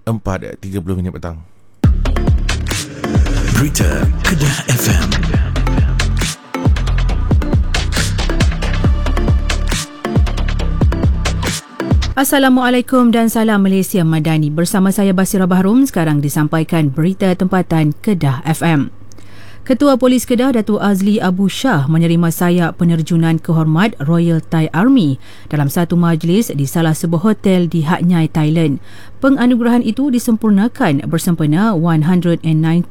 4.30 petang. Berita Kedah FM. Assalamualaikum dan salam Malaysia Madani. Bersama saya Basira Bahrum, sekarang disampaikan berita tempatan Kedah FM. Ketua Polis Kedah Datuk Azli Abu Shah menerima sayap penerjunan kehormat Royal Thai Army dalam satu majlis di salah sebuah hotel di Hat Yai, Thailand. Penganugerahan itu disempurnakan bersempena 119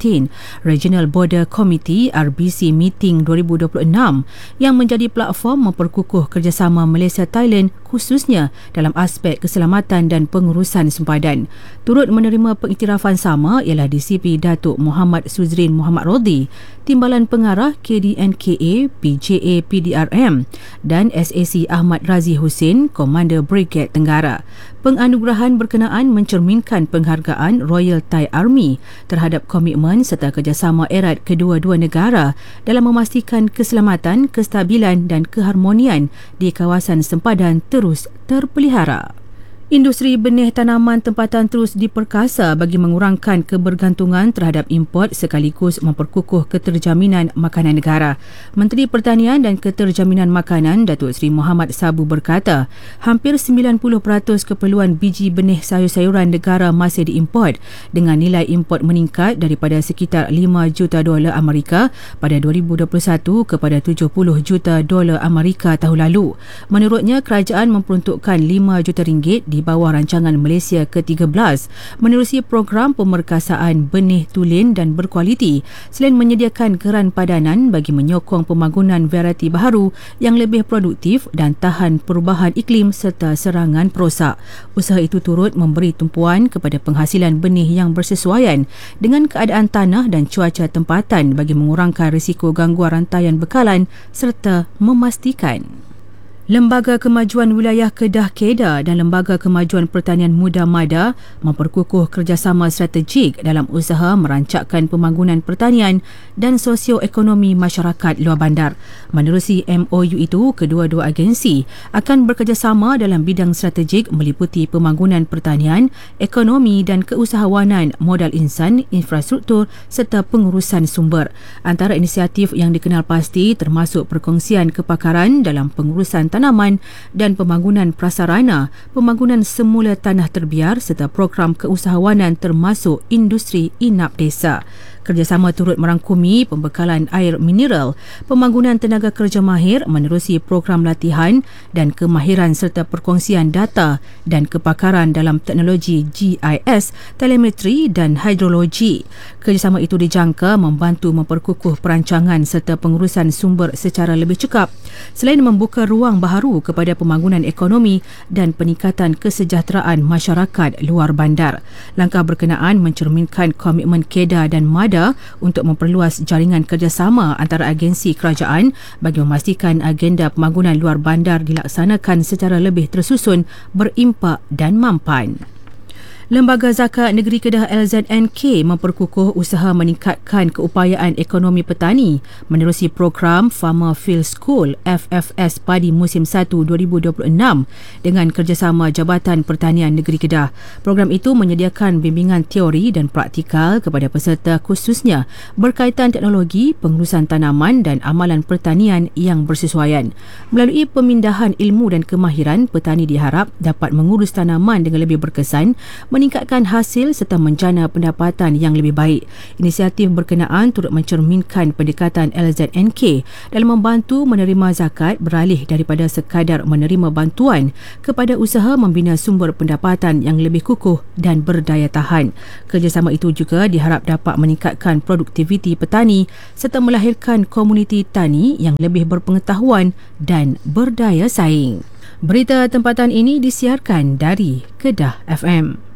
Regional Border Committee RBC Meeting 2026 yang menjadi platform memperkukuh kerjasama Malaysia-Thailand khususnya dalam aspek keselamatan dan pengurusan sempadan. Turut menerima pengiktirafan sama ialah DCP Datuk Muhammad Suzrin Muhammad Rodi, Timbalan Pengarah KDNKA PJA PDRM dan SAC Ahmad Razi Hussein, Komander Brigade Tenggara. Penganugerahan berkenaan mencerminkan penghargaan Royal Thai Army terhadap komitmen serta kerjasama erat kedua-dua negara dalam memastikan keselamatan, kestabilan dan keharmonian di kawasan sempadan terus terpelihara. Industri benih tanaman tempatan terus diperkasa bagi mengurangkan kebergantungan terhadap import sekaligus memperkukuh keterjaminan makanan negara. Menteri Pertanian dan Keterjaminan Makanan Datuk Seri Muhammad Sabu berkata, hampir 90% keperluan biji benih sayur-sayuran negara masih diimport dengan nilai import meningkat daripada sekitar $5 juta Amerika pada 2021 kepada $70 juta Amerika tahun lalu. Menurutnya, kerajaan memperuntukkan RM5 juta di bawah rancangan Malaysia ke-13 menerusi program pemerkasaan benih tulen dan berkualiti selain menyediakan geran padanan bagi menyokong pembangunan varieti baharu yang lebih produktif dan tahan perubahan iklim serta serangan perosak. Usaha itu turut memberi tumpuan kepada penghasilan benih yang bersesuaian dengan keadaan tanah dan cuaca tempatan bagi mengurangkan risiko gangguan rantaian bekalan serta memastikan Lembaga Kemajuan Wilayah Kedah KEDA dan Lembaga Kemajuan Pertanian Muda MADA memperkukuh kerjasama strategik dalam usaha merancangkan pembangunan pertanian dan sosioekonomi masyarakat luar bandar. Menerusi MOU itu, kedua-dua agensi akan bekerjasama dalam bidang strategik meliputi pembangunan pertanian, ekonomi dan keusahawanan, modal insan, infrastruktur serta pengurusan sumber. Antara inisiatif yang dikenal pasti termasuk perkongsian kepakaran dalam pengurusan tanaman dan pembangunan prasarana, pembangunan semula tanah terbiar serta program keusahawanan termasuk industri inap desa. Kerjasama turut merangkumi pembekalan air mineral, pembangunan tenaga kerja mahir menerusi program latihan dan kemahiran serta perkongsian data dan kepakaran dalam teknologi GIS, telemetri dan hidrologi. Kerjasama itu dijangka membantu memperkukuh perancangan serta pengurusan sumber secara lebih cekap selain membuka ruang baharu kepada pembangunan ekonomi dan peningkatan kesejahteraan masyarakat luar bandar. Langkah berkenaan mencerminkan komitmen KEDA dan MADA untuk memperluas jaringan kerjasama antara agensi kerajaan bagi memastikan agenda pembangunan luar bandar dilaksanakan secara lebih tersusun, berimpak dan mampan. Lembaga Zakat Negeri Kedah LZNK memperkukuh usaha meningkatkan keupayaan ekonomi petani menerusi program Farmer Field School FFS Padi Musim 1 2026 dengan kerjasama Jabatan Pertanian Negeri Kedah. Program itu menyediakan bimbingan teori dan praktikal kepada peserta khususnya berkaitan teknologi, pengurusan tanaman dan amalan pertanian yang bersesuaian. Melalui pemindahan ilmu dan kemahiran, petani diharap dapat mengurus tanaman dengan lebih berkesan, meningkatkan hasil serta menjana pendapatan yang lebih baik. Inisiatif berkenaan turut mencerminkan pendekatan LZNK dalam membantu menerima zakat beralih daripada sekadar menerima bantuan kepada usaha membina sumber pendapatan yang lebih kukuh dan berdaya tahan. Kerjasama itu juga diharap dapat meningkatkan produktiviti petani serta melahirkan komuniti tani yang lebih berpengetahuan dan berdaya saing. Berita tempatan ini disiarkan dari Kedah FM.